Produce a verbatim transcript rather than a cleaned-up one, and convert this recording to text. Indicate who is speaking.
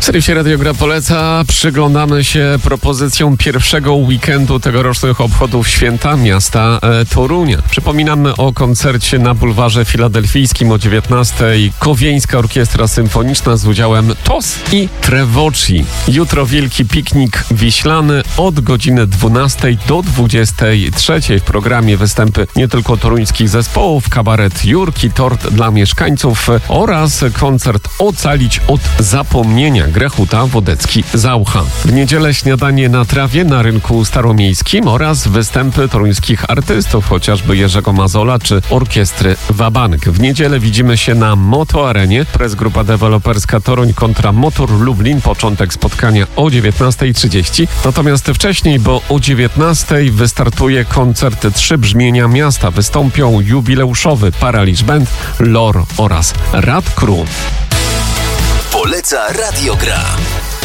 Speaker 1: Serwisie Radio Gra poleca. Przyglądamy się propozycjom pierwszego weekendu tegorocznych obchodów święta miasta e, Torunia. Przypominamy o koncercie na bulwarze filadelfijskim o dziewiętnastej. Kowieńska Orkiestra Symfoniczna z udziałem T O S i Trevoci. Jutro wielki piknik wiślany od godziny dwunastej do dwudziestej trzeciej. W programie występy nie tylko toruńskich zespołów, kabaret Jurki, tort dla mieszkańców oraz koncert Ocalić od zapomnienia Grechuta Wodecki-Zaucha. W niedzielę śniadanie na trawie na rynku staromiejskim oraz występy toruńskich artystów, chociażby Jerzego Mazola czy orkiestry Wabank. W niedzielę widzimy się na Moto Arenie. Press Grupa Deweloperska Toruń kontra Motor Lublin. Początek spotkania o dziewiętnastej trzydzieści. Natomiast wcześniej, bo o dziewiętnastej wystartuje koncert Trzy Brzmienia Miasta. Wystąpią jubileuszowy Paraliż Band, Lor oraz Rad Crew.
Speaker 2: Poleca Radio Gra.